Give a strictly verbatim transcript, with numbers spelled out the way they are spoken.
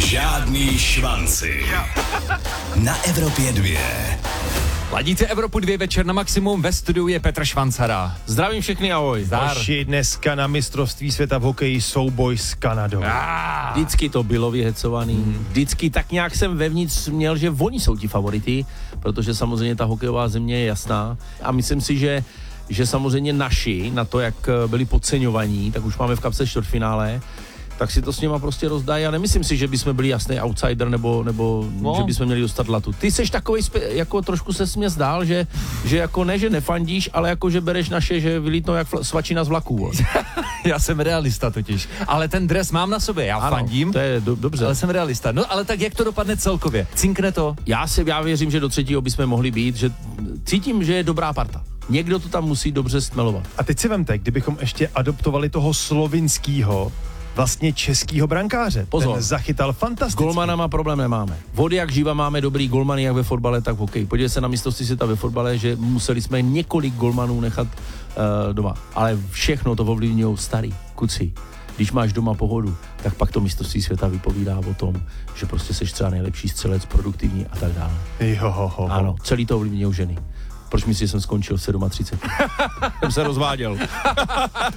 Žádný švanci. Na Evropě dvě. Ladíte Evropu dvě večer na maximum, ve studiu je Petr Švancara. Zdravím všechny, ahoj. Hoši, dneska na mistrovství světa v hokeji souboj s Kanadou. Ah. Vždycky to bylo vyhecovaný. Mm. Vždycky tak nějak jsem vevnitř měl, že oni jsou ti favority, protože samozřejmě ta hokejová země je jasná. A myslím si, že, že samozřejmě naši, na to, jak byli podceňovaní, tak už máme v kapse čtvrtfinále, tak si to s nima prostě rozdají a nemyslím si, že bychom byli jasný outsider nebo, nebo no. že bychom měli dostat latu. Ty seš takovej, jako trošku se mě zdál, že, že jako ne, že nefandíš, ale jako, že bereš naše, že vylítnou jak fl- svačina z vlaků. Já jsem realista totiž, ale ten dres mám na sobě, já ano, fandím, to je do, dobře. Ale jsem realista. No ale tak jak to dopadne celkově? Cinkne to? Já si, já věřím, že do třetího bychom mohli být, že cítím, že je dobrá parta. Někdo to tam musí dobře stmelovat. A teď si vemte, kdybychom ještě adoptovali toho slovinskýho, vlastně českýho brankáře. Pozor. Ten zachytal fantasticky. S golmanama problém nemáme. Vody jak živa máme dobrý golmany jak ve fotbale, tak v hokeji. Podívej se na mistrovství světa ve fotbale, že museli jsme několik golmanů nechat uh, doma. Ale všechno to ovlivňují starý kuci. Když máš doma pohodu, tak pak to mistrovství světa vypovídá o tom, že prostě seš třeba nejlepší střelec, produktivní a tak dále. Jo, ho, ho. Ano, celý to ovlivňují ženy. Proč myslíš, že jsem skončil v třicet sedm? Jsem se rozváděl.